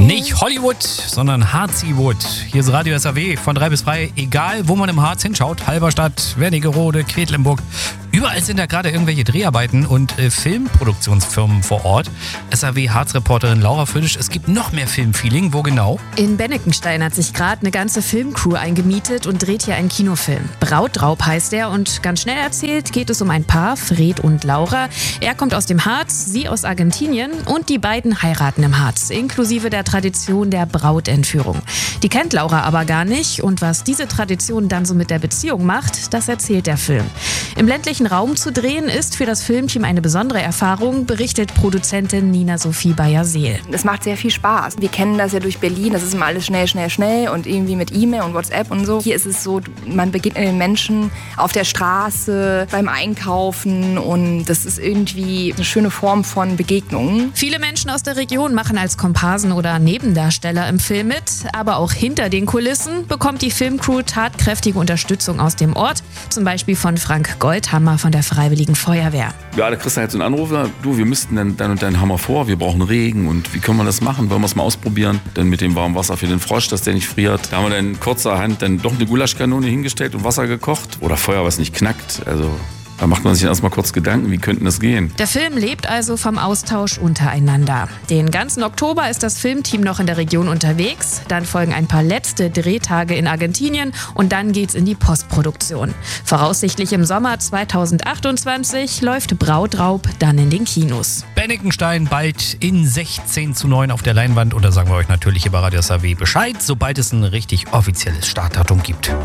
Nicht Hollywood, sondern Harziwood. Hier ist Radio SAW von 3 bis 3. Egal, wo man im Harz hinschaut. Halberstadt, Wernigerode, Quedlinburg. Überall sind da gerade irgendwelche Dreharbeiten und Filmproduktionsfirmen vor Ort. SAW-Harz-Reporterin Laura Friedrich, es gibt noch mehr Filmfeeling. Wo genau? In Bennekenstein hat sich gerade eine ganze Filmcrew eingemietet und dreht hier einen Kinofilm. Brautraub heißt er und ganz schnell erzählt geht es um ein Paar, Fred und Laura. Er kommt aus dem Harz, sie aus Argentinien und die beiden heiraten im Harz, inklusive der Tradition der Brautentführung. Die kennt Laura aber gar nicht und was diese Tradition dann so mit der Beziehung macht, das erzählt der Film. Im ländlichen Raum zu drehen ist für das Filmteam eine besondere Erfahrung, berichtet Produzentin Nina-Sophie Bayer-Seel. Es macht sehr viel Spaß. Wir kennen das ja durch Berlin, das ist immer alles schnell, schnell, schnell und irgendwie mit E-Mail und WhatsApp und so. Hier ist es so, man begegnet den Menschen auf der Straße, beim Einkaufen und das ist irgendwie eine schöne Form von Begegnung. Viele Menschen aus der Region machen als Komparsen oder Nebendarsteller im Film mit, aber auch hinter den Kulissen bekommt die Filmcrew tatkräftige Unterstützung aus dem Ort, zum Beispiel von Frank Goldhammer von der Freiwilligen Feuerwehr. Ja, da kriegst du halt so einen Anruf, du, wir müssten dann und dann Hammer vor, wir brauchen Regen und wie können wir das machen? Wollen wir es mal ausprobieren? Dann mit dem warmen Wasser für den Frosch, dass der nicht friert. Da haben wir dann kurzerhand dann doch eine Gulaschkanone hingestellt und Wasser gekocht oder Feuer, was nicht knackt. Also da macht man sich erstmal kurz Gedanken, wie könnte das gehen? Der Film lebt also vom Austausch untereinander. Den ganzen Oktober ist das Filmteam noch in der Region unterwegs. Dann folgen ein paar letzte Drehtage in Argentinien und dann geht's in die Postproduktion. Voraussichtlich im Sommer 2028 läuft Brautraub dann in den Kinos. Bennekenstein bald in 16:9 auf der Leinwand. Und da sagen wir euch natürlich hier bei Radio SAW Bescheid, sobald es ein richtig offizielles Startdatum gibt.